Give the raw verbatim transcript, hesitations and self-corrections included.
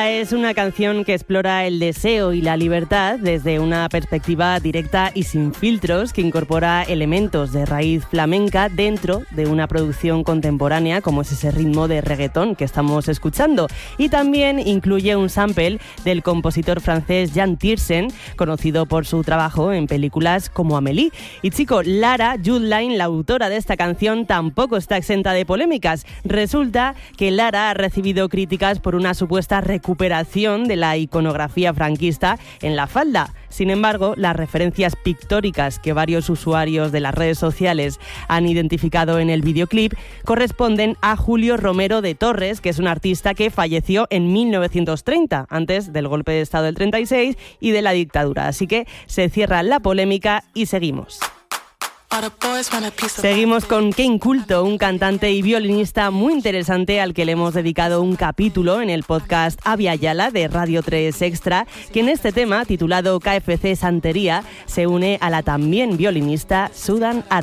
Lara es una canción que explora el deseo y la libertad desde una perspectiva directa y sin filtros, que incorpora elementos de raíz flamenca dentro de una producción contemporánea, como es ese ritmo de reggaetón que estamos escuchando. Y también incluye un sample del compositor francés Jan Tiersen, conocido por su trabajo en películas como Amélie. Y chico, Lara Judline, la autora de esta canción, tampoco está exenta de polémicas. Resulta que Lara ha recibido críticas por una supuesta recuperación de la iconografía franquista en la falda. Sin embargo, las referencias pictóricas que varios usuarios de las redes sociales han identificado en el videoclip corresponden a Julio Romero de Torres, que es un artista que falleció en mil novecientos treinta, antes del golpe de Estado del treinta y seis y de la dictadura. Así que se cierra la polémica y seguimos. Seguimos con Kane Culto, un cantante y violinista muy interesante al que le hemos dedicado un capítulo en el podcast Avia Yala de Radio tres Extra, que en este tema, titulado K F C Santería, se une a la también violinista Sudan Ar